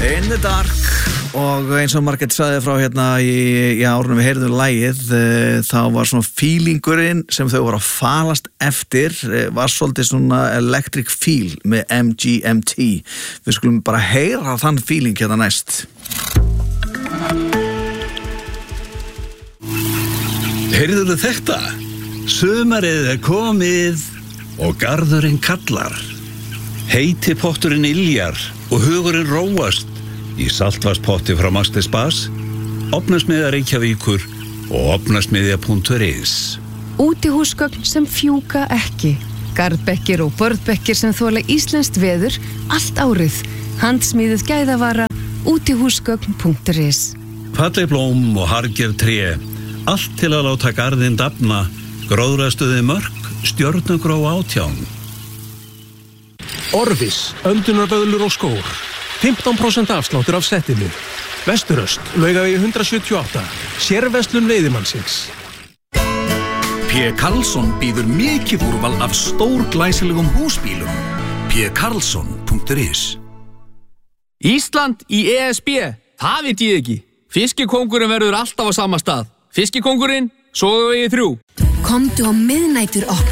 In the Dark og eins og Margrét sagði frá hérna í árunum við heyrðum lagið þá var svona feelingurinn sem þau voru að falast eftir var svolítið svona electric feel með MGMT. Við skulum bara heyra þann feeling hérna næst. Heyrðuðu þetta? Sumarið komið og garðurinn kallar. Heiti potturinn yljar og hugurinn róast í saltvatnspotti frá Master Spas, Ofnasmiðja Reykjavíkur og ofnasmiðja.is. Útihúsgögn sem fjúka ekki. Garðbekkir og börðbekkir sem þola íslenskt veður allt árið. Handsmíðuð gæðavara útihúsgögn.is. Falleg blóm og harðgerð tré, allt til að láta garðinn dafna, gróðrastuði mörk, stjörnugró 18. Orvis, öndunarböðlur og skór. 15% afsláttur af settinu. Vesturöst, Laugavegi 178. Sérverslun veiðimannsins. P. Karlsson býður mikið úrval af stórglæsilegum húsbílum. pkarlsson.is. Ísland í ESB, það veit ég ekki. Fiskikóngurinn verður alltaf á sama stað. Fiskikóngurinn, Sogavegi 3. Komdu á miðnætur opna